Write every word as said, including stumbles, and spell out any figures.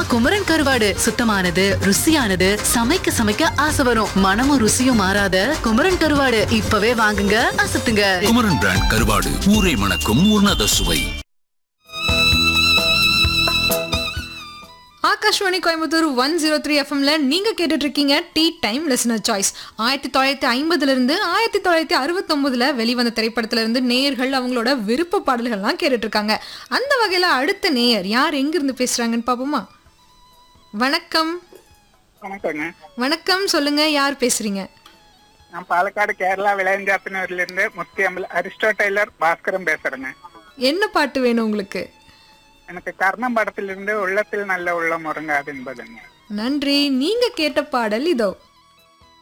குமரன் கருவாடு சுத்தமானது, ருசியானது, சமைக்க சமைக்க ஆசை வரும். மனமும் ருசியும் மாறாத குமரன் கருவாடு இப்பவே வாங்குங்க, அசத்துங்க. குமரன் பிராண்ட் கருவாடு, ஊரை மணக்கும் உன்னத சுவை. Akashvani Coimbatore one zero three எஃப்எம்ல நீங்க கேட்டுட்டு இருக்கீங்க டீ டைம் லிசனர் சாய்ஸ். ஆயிரத்தி தொள்ளாயிரத்தி ஐம்பதுல இருந்து ஆயிரத்தி தொள்ளாயிரத்தி அறுபத்தி ஒன்பதுல வெளிவந்த திரைப்படத்துல இருந்து நேயர்கள் அவங்களோட விருப்ப பாடல்கள்லாம் கேட்டுட்டு இருக்காங்க. அந்த வகையில அடுத்த நேயர் யார் எங்க இருந்து பேசுறாங்கன்னு பாப்போமா? வணக்கம். வணக்கங்க. வணக்கம், சொல்லுங்க, யார் பேசுறீங்க? நான் பாலக்காடு கேரளா விளையஞ்சாத்தினூர்ல இருந்து முத்தியம்பல் அரிஸ்டோடைலர் பாஸ்கரம் பேசுறேங்க. என்ன பாட்டு வேணும் உங்களுக்கு? எனக்கு கர்ணம் படத்திலிருந்து உள்ளத்தில் நல்ல உள்ளம் உறங்காது என்பதுங்க. நன்றி. நீங்க கேட்ட பாடல் இதோ.